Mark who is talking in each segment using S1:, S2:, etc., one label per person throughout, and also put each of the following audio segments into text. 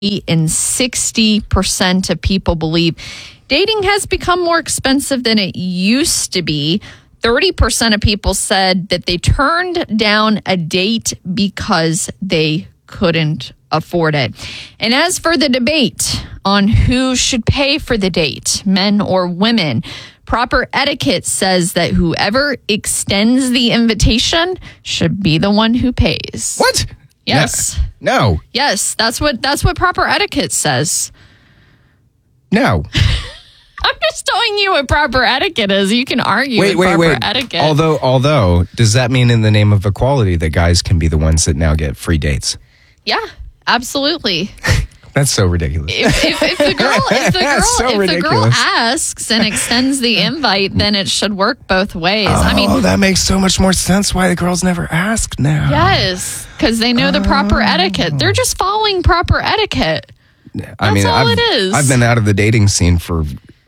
S1: and 60% of people believe dating has become more expensive than it used to be. 30% of people said that they turned down a date because they couldn't afford it. And as for the debate on who should pay for the date, men or women, proper etiquette says that whoever extends the invitation should be the one who pays.
S2: What?
S1: Yes.
S2: No.
S1: Yes, that's what proper etiquette says.
S2: No.
S1: I'm just telling you what proper etiquette is. You can argue with proper etiquette.
S2: Although, does that mean in the name of equality that guys can be the ones that now get free dates?
S1: Yeah, absolutely.
S2: That's so ridiculous.
S1: If the girl asks and extends the invite, then it should work both ways.
S2: That makes so much more sense why the girls never ask now.
S1: Yes, because they know the proper etiquette. They're just following proper etiquette. That's all it is.
S2: I've been out of the dating scene for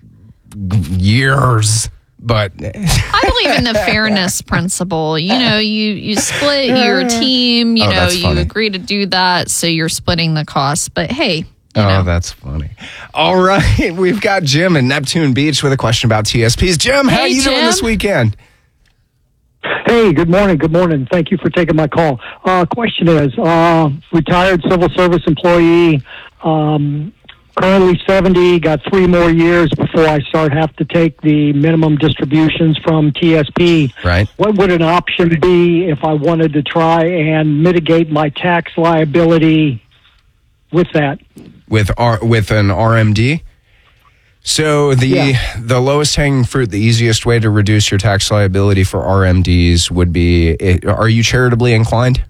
S2: years. But
S1: I believe in the fairness principle. You split your team, you agree to do that, so you're splitting the cost. But hey,
S2: that's funny. All right, we've got Jim in Neptune Beach with a question about TSPs. Jim, how are you doing this weekend?
S3: Hey, good morning. Good morning. Thank you for taking my call. Question is, retired civil service employee, currently 70, got 3 more years before I have to take the minimum distributions from TSP.
S2: Right.
S3: What would an option be if I wanted to try and mitigate my tax liability with that?
S2: With an RMD? So the lowest hanging fruit, the easiest way to reduce your tax liability for RMDs would be, are you charitably inclined?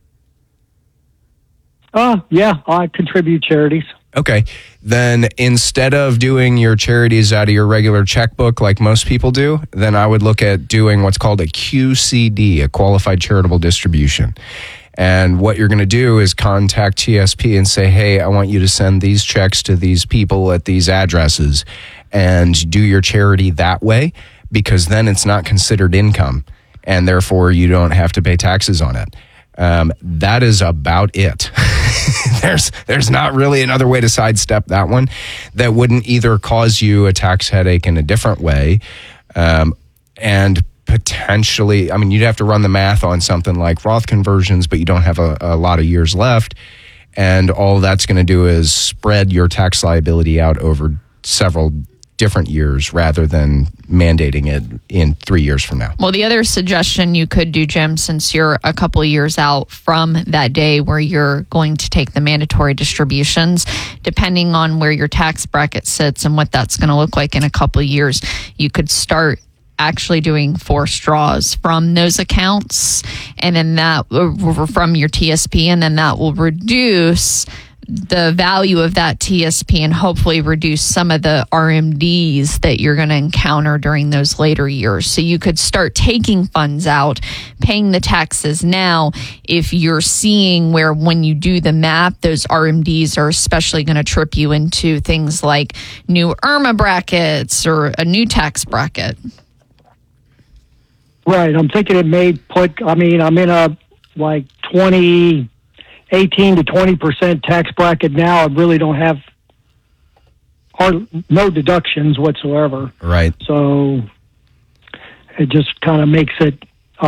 S3: Yeah, I contribute charities.
S2: Okay, then instead of doing your charities out of your regular checkbook like most people do, then I would look at doing what's called a QCD, a qualified charitable distribution. And what you're going to do is contact TSP and say, hey, I want you to send these checks to these people at these addresses and do your charity that way, because then it's not considered income and therefore you don't have to pay taxes on it. That is about it. There's not really another way to sidestep that one that wouldn't either cause you a tax headache in a different way, and potentially, you'd have to run the math on something like Roth conversions, but you don't have a lot of years left, and all that's going to do is spread your tax liability out over several different years rather than mandating it in 3 years from now.
S1: Well, the other suggestion you could do, Jim, since you're a couple of years out from that day where you're going to take the mandatory distributions, depending on where your tax bracket sits and what that's going to look like in a couple of years, you could start actually doing forced draws from those accounts, and then that from your TSP, and then that will reduce the value of that TSP and hopefully reduce some of the RMDs that you're going to encounter during those later years. So you could start taking funds out, paying the taxes now if you're seeing where when you do the math, those RMDs are especially going to trip you into things like new IRMA brackets or a new tax bracket.
S3: Right. I'm thinking it may I'm in a 18 to 20% tax bracket now. I really don't have no deductions whatsoever.
S2: Right.
S3: So it just kind of makes it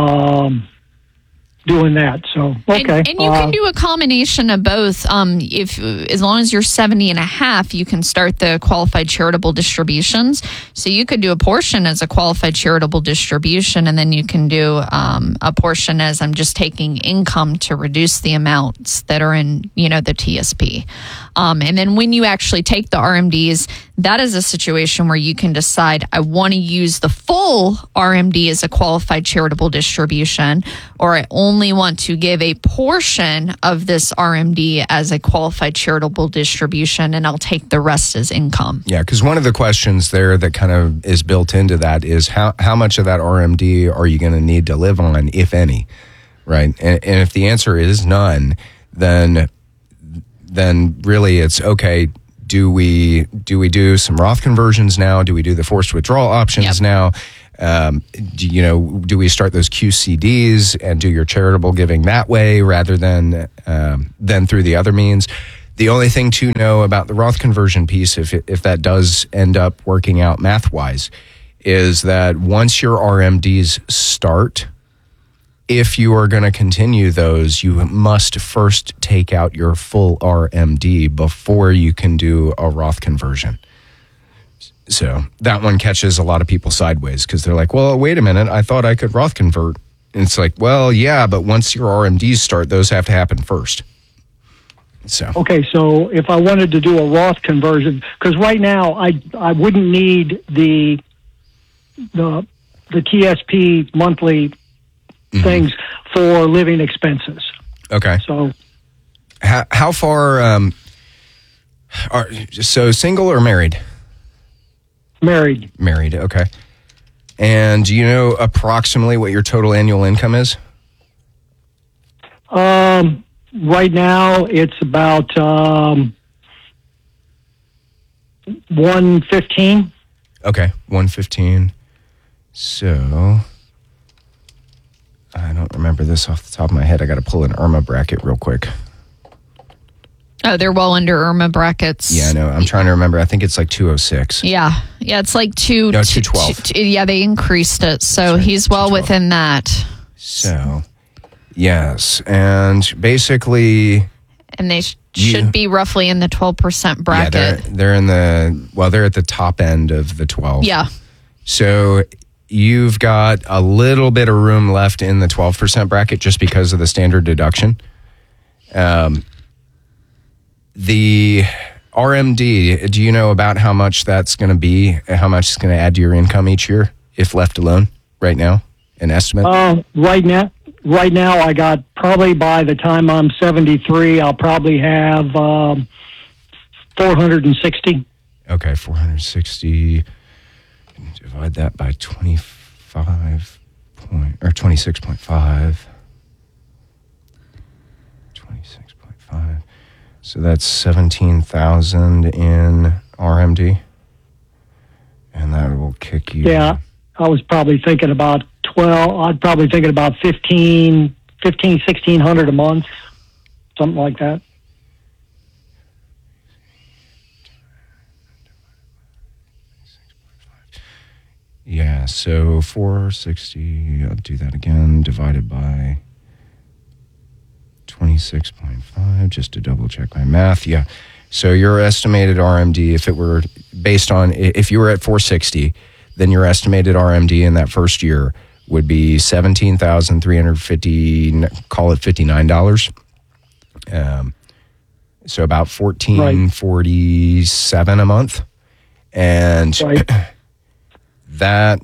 S3: doing that. So, okay.
S1: And you can do a combination of both. As long as you're 70 and a half, you can start the qualified charitable distributions. So you could do a portion as a qualified charitable distribution, and then you can do a portion as I'm just taking income to reduce the amounts that are in, the TSP. And then when you actually take the RMDs, that is a situation where you can decide, I want to use the full RMD as a qualified charitable distribution, or I only want to give a portion of this RMD as a qualified charitable distribution, and I'll take the rest as income.
S2: Yeah, because one of the questions there that kind of is built into that is how much of that RMD are you going to need to live on, if any, right? And if the answer is none, then really it's okay. Do we do some Roth conversions now? Do we do the forced withdrawal options now? Do we start those QCDs and do your charitable giving that way rather than through the other means? The only thing to know about the Roth conversion piece, if that does end up working out math-wise, is that once your RMDs start, if you are going to continue those, you must first take out your full RMD before you can do a Roth conversion. So that one catches a lot of people sideways because they're like, well, wait a minute, I thought I could Roth convert. And it's like, well, yeah, but once your RMDs start, those have to happen first. So
S3: Okay, so if I wanted to do a Roth conversion, because right now I wouldn't need the TSP monthly things for living expenses.
S2: okay.
S3: So
S2: How far? So single or married?
S3: married.
S2: Married. Okay. And do you know approximately what your total annual income is?
S3: Right now it's about 115.
S2: Okay, 115. So I don't remember this off the top of my head. I got to pull an IRMA bracket real quick.
S1: Oh, they're well under IRMA brackets.
S2: Yeah, I know. I'm trying to remember. I think it's like 206.
S1: Yeah, it's like
S2: No, 212.
S1: Yeah, they increased it, so
S2: right,
S1: he's well
S2: 212.
S1: within that.
S2: So, yes, and basically,
S1: And they should be roughly in the 12% bracket.
S2: yeah, they're in they're at the top end of the 12.
S1: Yeah.
S2: So you've got a little bit of room left in the 12% bracket just because of the standard deduction. The RMD, do you know about how much that's going to be, how much it's going to add to your income each year if left alone right now? An estimate?
S3: Right now, I got probably by the time I'm 73, I'll probably have 460.
S2: Okay, 460. Divide that by 26.5. 26.5. So that's 17,000 in RMD. And that will kick you.
S3: Yeah, I was probably thinking about 12. I'd probably thinking about 1,600 a month, something like that.
S2: Yeah, so 460, I'll do that again, divided by 26.5, just to double check my math. Yeah, so your estimated RMD, if it were based on, if you were at 460, then your estimated RMD in that first year would be $17,350, call it $59. So about $1,447 a month. And
S3: Right.
S2: that,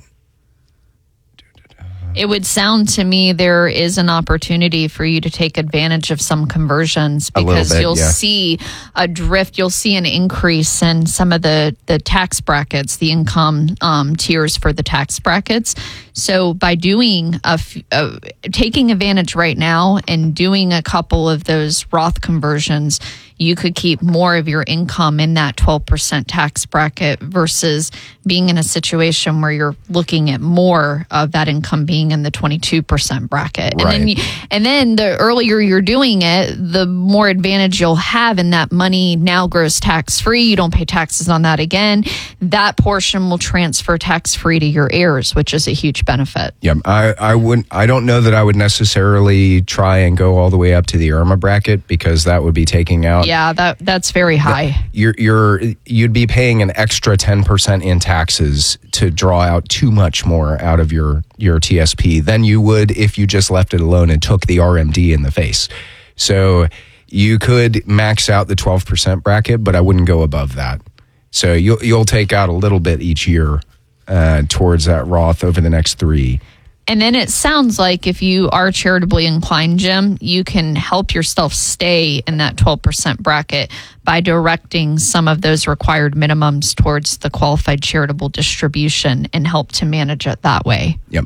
S1: It would sound to me there is an opportunity for you to take advantage of some conversions because
S2: bit,
S1: you'll
S2: yeah.
S1: see a drift, you'll see an increase in some of the tax brackets, the income tiers for the tax brackets. So by doing taking advantage right now and doing a couple of those Roth conversions, you could keep more of your income in that 12% tax bracket versus being in a situation where you're looking at more of that income being in the 22% bracket.
S2: Right.
S1: And then the earlier you're doing it, the more advantage you'll have, and that money now grows tax free. You don't pay taxes on that again. That portion will transfer tax free to your heirs, which is a huge benefit.
S2: yeah, I don't know that I would necessarily try and go all the way up to the IRMA bracket because that would be taking out.
S1: Yeah, that's very high.
S2: You'd be paying an extra 10% in taxes to draw out too much more out of your TSP than you would if you just left it alone and took the RMD in the face. So you could max out the 12% bracket, but I wouldn't go above that. So you'll take out a little bit each year towards that Roth over the next 3.
S1: And then it sounds like if you are charitably inclined, Jim, you can help yourself stay in that 12% bracket by directing some of those required minimums towards the qualified charitable distribution and help to manage it that way.
S2: Yep.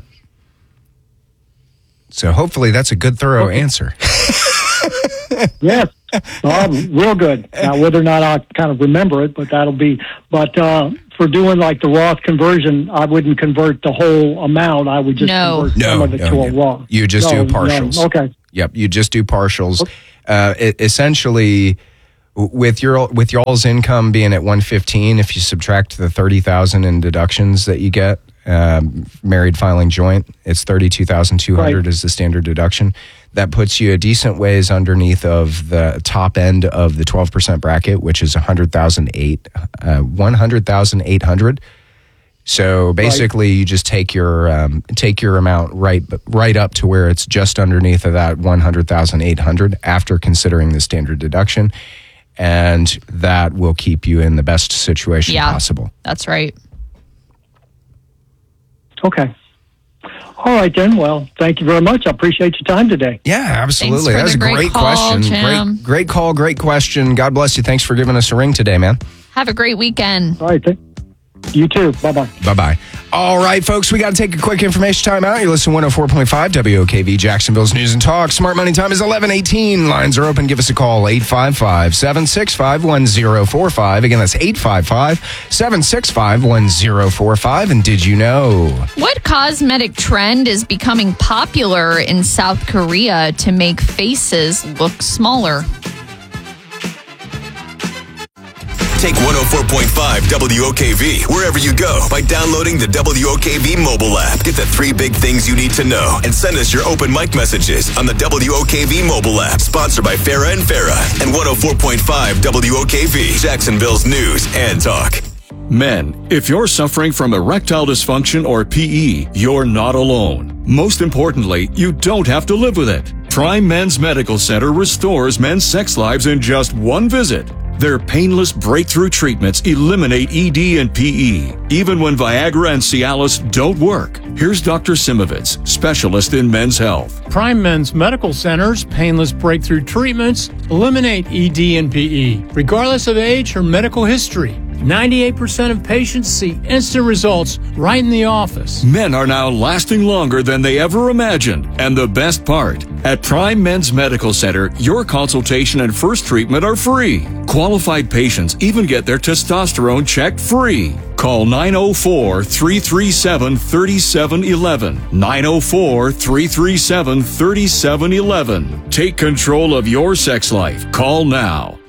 S2: So hopefully that's a good, thorough answer.
S3: Yes, real good. Now, whether or not I kind of remember it, but that'll be. But for doing like the Roth conversion, I wouldn't convert the whole amount. I would just convert some of it to a Roth.
S2: You just do partials.
S3: Okay.
S2: Yep, you just do partials. Essentially, with y'all's income being at 115, if you subtract the 30,000 in deductions that you get, married filing joint, it's 32,200 is the standard deduction. That puts you a decent ways underneath of the top end of the 12% bracket, which is 100,800. So basically, you just take your amount right up to where it's just underneath of that 100,800 after considering the standard deduction, and that will keep you in the best situation possible.
S1: That's right.
S3: Okay. All right, then. Well, thank you very much. I appreciate your time today.
S2: Yeah, absolutely.
S1: That was
S2: a great
S1: call,
S2: question.
S1: Jim.
S2: Great call, great question. God bless you. Thanks for giving us a ring today, man.
S1: Have a great weekend.
S3: All right. You too. Bye-bye.
S2: Bye-bye. All right, folks, we got to take a quick information time out. You're listening to 104.5 WOKV, Jacksonville's News and Talk. Smart Money time is 11:18. Lines are open. Give us a call, 855-765-1045. Again, that's 855-765-1045. And did you know?
S1: What cosmetic trend is becoming popular in South Korea to make faces look smaller?
S4: Take 104.5 WOKV wherever you go by downloading the WOKV mobile app. Get the 3 big things you need to know and send us your open mic messages on the WOKV mobile app. Sponsored by Farah and Farah and 104.5 WOKV, Jacksonville's News and Talk.
S5: Men, if you're suffering from erectile dysfunction or PE, you're not alone. Most importantly, you don't have to live with it. Prime Men's Medical Center restores men's sex lives in just one visit. Their painless breakthrough treatments eliminate ED and PE, even when Viagra and Cialis don't work. Here's Dr. Simovitz, specialist in men's health.
S6: Prime Men's Medical Center's painless breakthrough treatments eliminate ED and PE, regardless of age or medical history. 98% of patients see instant results right in the office.
S5: Men are now lasting longer than they ever imagined. And the best part, at Prime Men's Medical Center, your consultation and first treatment are free. Qualified patients even get their testosterone checked free. Call 904-337-3711. 904-337-3711. Take control of your sex life. Call now.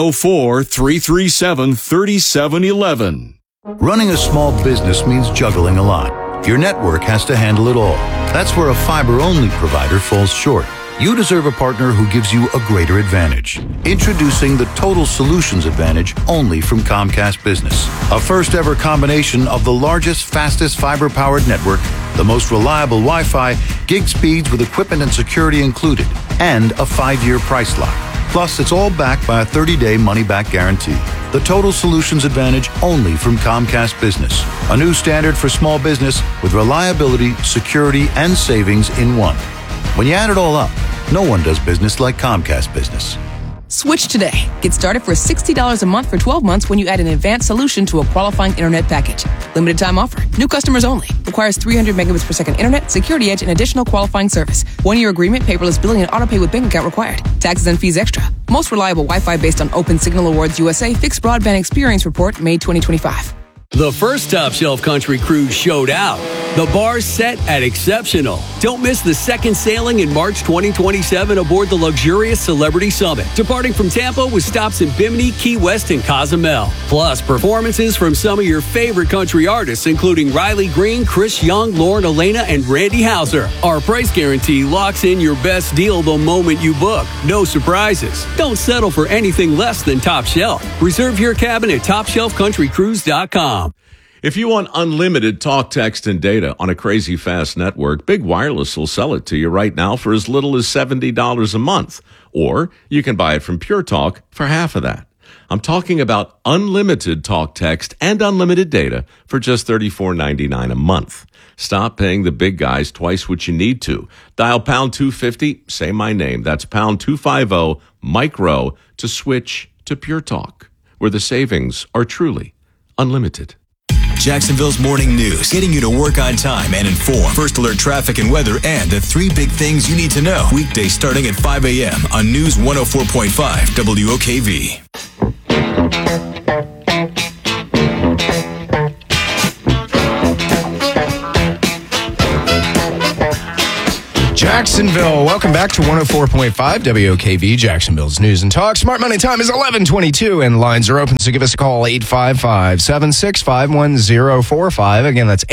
S5: 904-337-3711.
S7: Running a small business means juggling a lot. Your network has to handle it all. That's where a fiber-only provider falls short. You deserve a partner who gives you a greater advantage. Introducing the Total Solutions Advantage only from Comcast Business. A first-ever combination of the largest, fastest fiber-powered network, the most reliable Wi-Fi, gig speeds with equipment and security included, and a 5-year price lock. Plus, it's all backed by a 30-day money-back guarantee. The Total Solutions Advantage only from Comcast Business. A new standard for small business with reliability, security, and savings in one. When you add it all up, no one does business like Comcast Business.
S8: Switch today. Get started for $60 a month for 12 months when you add an advanced solution to a qualifying internet package. Limited time offer. New customers only. Requires 300 megabits per second internet, security edge, and additional qualifying service. 1-year agreement, paperless billing, and autopay with bank account required. Taxes and fees extra. Most reliable Wi-Fi based on Open Signal Awards USA Fixed Broadband Experience Report, May 2025.
S9: The first Top Shelf Country Cruise showed out. The bar's set at exceptional. Don't miss the second sailing in March 2027 aboard the luxurious Celebrity Summit, departing from Tampa with stops in Bimini, Key West, and Cozumel. Plus, performances from some of your favorite country artists, including Riley Green, Chris Young, Lauren Elena, and Randy Houser. Our price guarantee locks in your best deal the moment you book. No surprises. Don't settle for anything less than Top Shelf. Reserve your cabin at TopShelfCountryCruise.com.
S10: If you want unlimited talk, text, and data on a crazy fast network, Big Wireless will sell it to you right now for as little as $70 a month. Or you can buy it from Pure Talk for half of that. I'm talking about unlimited talk, text, and unlimited data for just $34.99 a month. Stop paying the big guys twice what you need to. Dial pound 250, say my name. That's pound 250, micro, to switch to Pure Talk, where the savings are truly unlimited.
S4: Jacksonville's morning news, getting you to work on time and informed. First alert traffic and weather, and the 3 big things you need to know. Weekdays starting at 5 a.m. on News 104.5 WOKV.
S2: Jacksonville, welcome back to 104.5 WOKV, Jacksonville's News and Talk. Smart Money time is 11:22 and lines are open, so give us a call, 855-765-1045. Again, that's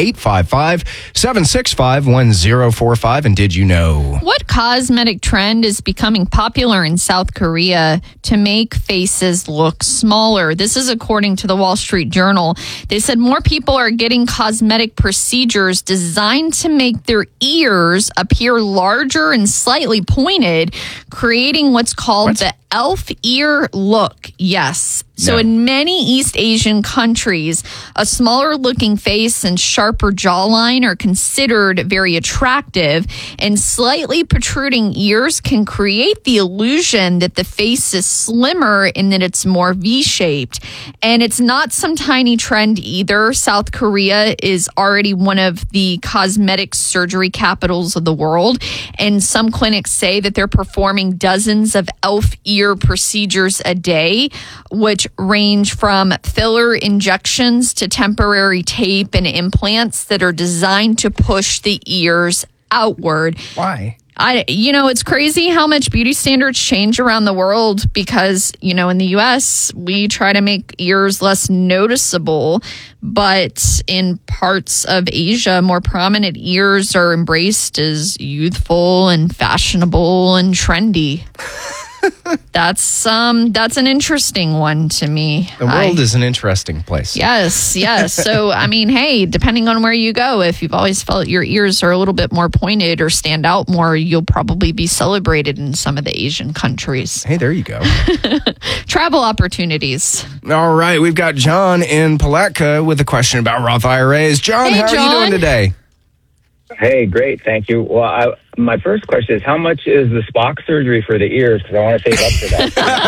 S2: 855-765-1045. And did you know?
S1: What cosmetic trend is becoming popular in South Korea to make faces look smaller? This is according to the Wall Street Journal. They said more people are getting cosmetic procedures designed to make their ears appear larger and slightly pointed, creating what's called the elf ear look. Yes. So in many East Asian countries, a smaller looking face and sharper jawline are considered very attractive, and slightly protruding ears can create the illusion that the face is slimmer and that it's more V-shaped. And it's not some tiny trend either. South Korea is already one of the cosmetic surgery capitals of the world, and some clinics say that they're performing dozens of elf ear procedures a day, which range from filler injections to temporary tape and implants that are designed to push the ears outward.
S2: Why?
S1: It's crazy how much beauty standards change around the world because, in the U.S., we try to make ears less noticeable, but in parts of Asia, more prominent ears are embraced as youthful and fashionable and trendy. That's an interesting one to me.
S2: The world is an interesting place.
S1: Yes. So, hey, depending on where you go, if you've always felt your ears are a little bit more pointed or stand out more, you'll probably be celebrated in some of the Asian countries.
S2: Hey, there you go.
S1: Travel opportunities.
S2: All right, we've got John in Palatka with a question about Roth IRAs. John, how are you doing today?
S11: Hey, great. Thank you. Well, my first question is, how much is the Spock surgery for the ears? Because I want to save up for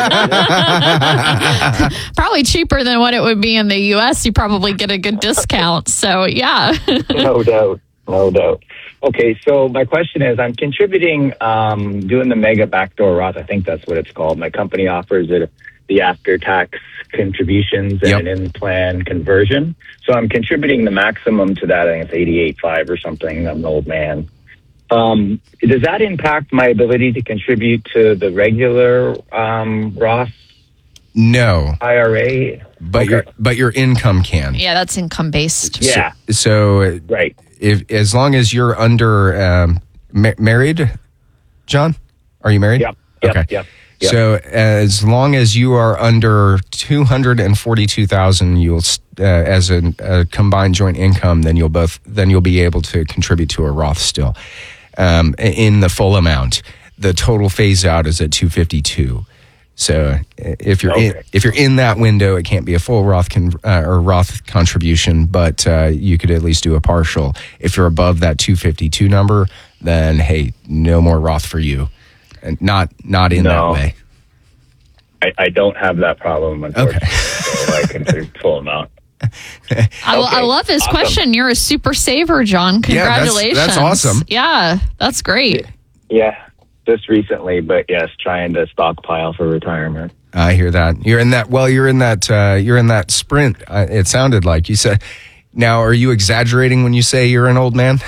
S11: that.
S1: Probably cheaper than what it would be in the U.S. You probably get a good discount. So, yeah.
S11: No doubt. Okay, so my question is, I'm contributing, doing the Mega Backdoor Roth. I think that's what it's called. My company offers it the after-tax contributions and an in-plan conversion. So I'm contributing the maximum to that. I think it's 88.5 or something. I'm an old man. Does that impact my ability to contribute to the regular Roth?
S2: No.
S11: IRA?
S2: But your income can.
S1: Yeah, that's income-based.
S11: Yeah.
S2: So
S11: right.
S2: As long as you're under married, John? Are you married?
S11: Yep.
S2: Okay.
S11: Yep.
S2: So as long as you are under $242,000, you'll as a combined joint income, then you'll be able to contribute to a Roth still in the full amount. The total phase out is at $252,000. So if you're in that window, it can't be a full Roth or Roth contribution, but you could at least do a partial. If you're above that $252,000 number, then hey, no more Roth for you. And not in that way.
S11: I don't have that problem, unfortunately. Okay. So I consider full amount.
S1: I love this question. You're a super saver, John. Congratulations.
S2: Yeah, that's awesome.
S1: Yeah, that's great.
S11: Yeah, just recently, but yes, trying to stockpile for retirement.
S2: I hear that. You're in that sprint. It sounded like you said. Now, are you exaggerating when you say you're an old man?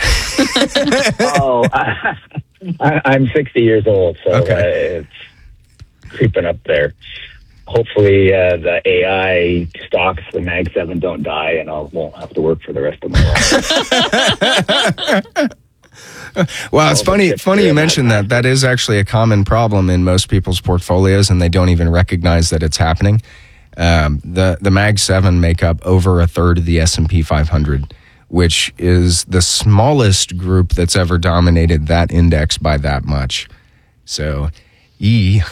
S11: I'm 60 years old, so it's creeping up there. Hopefully, the AI stocks, the Mag 7, don't die, and I won't have to work for the rest of my life.
S2: Well, it's funny you mentioned that. That is actually a common problem in most people's portfolios, and they don't even recognize that it's happening. The Mag 7 make up over a third of the S&P 500. Which is the smallest group that's ever dominated that index by that much. So,
S11: Yeah,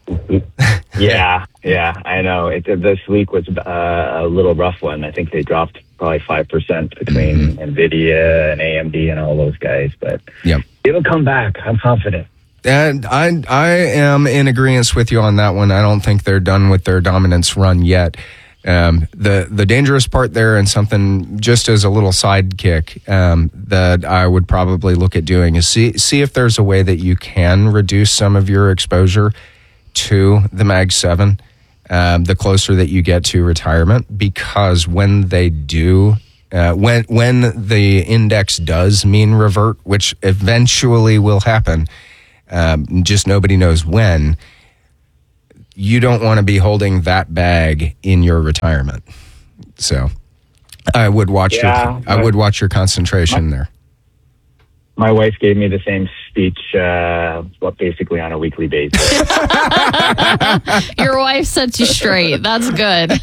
S11: I know. This week was a little rough one. I think they dropped probably 5% between NVIDIA and AMD and all those guys. But it'll come back. I'm confident.
S2: And I am in agreement with you on that one. I don't think they're done with their dominance run yet. The dangerous part there, and something just as a little sidekick that I would probably look at doing, is see if there's a way that you can reduce some of your exposure to the Mag 7 the closer that you get to retirement, because when they do When the index does mean revert, which eventually will happen, just nobody knows when, you don't want to be holding that bag in your retirement. So I would watch your concentration there.
S11: My wife gave me the same speech, basically on a weekly basis.
S1: Your wife sets you straight. That's good.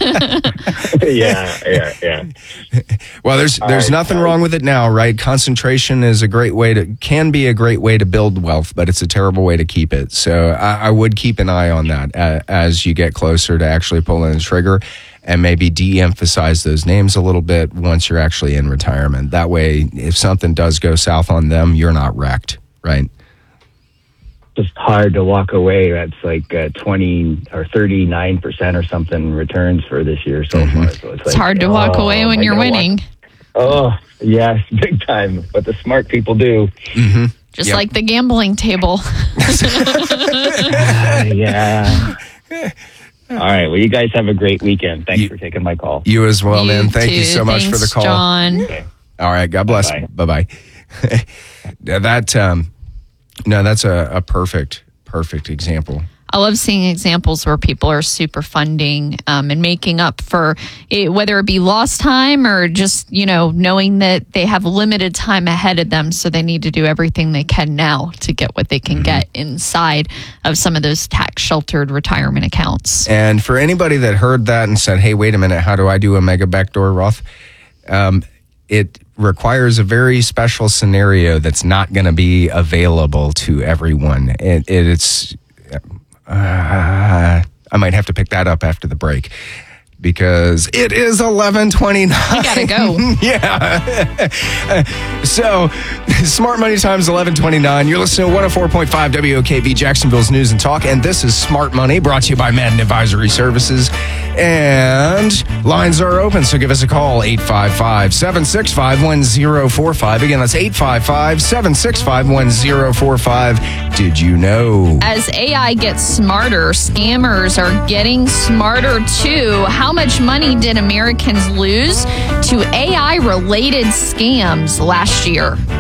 S11: Yeah.
S2: Well, there's nothing wrong with it now, right? Concentration is can be a great way to build wealth, but it's a terrible way to keep it. So I would keep an eye on that as you get closer to actually pulling the trigger, and maybe de-emphasize those names a little bit once you're actually in retirement. That way, if something does go south on them, you're not wrecked, right?
S11: Just hard to walk away. That's like 20 or 39% or something returns for this year so far. So
S1: it's hard to walk away when you're winning.
S11: Oh, yes, big time. But the smart people do.
S2: Mm-hmm.
S1: Just like the gambling table.
S11: Yeah. All right. Well, you guys have a great weekend. Thanks for taking my call.
S2: You as well, man. Thank you so much for the call.
S1: John.
S2: Okay. All right. God bless. Bye-bye. That's a perfect example.
S1: I love seeing examples where people are super funding and making up for it, whether it be lost time or just, knowing that they have limited time ahead of them. So they need to do everything they can now to get what they can get inside of some of those tax sheltered retirement accounts.
S2: And for anybody that heard that and said, hey, wait a minute, how do I do a mega backdoor Roth? It requires a very special scenario that's not going to be available to everyone. I might have to pick that up after the break because it is 11:29.
S1: You gotta go.
S2: Yeah. So, Smart Money Times 11:29. You're listening to 104.5 WOKV, Jacksonville's News and Talk, and this is Smart Money, brought to you by Madden Advisory Services. And lines are open, so give us a call, 855-765-1045. Again, that's 855-765-1045. Did you know?
S1: As AI gets smarter, scammers are getting smarter too. How much money did Americans lose to AI-related scams last year?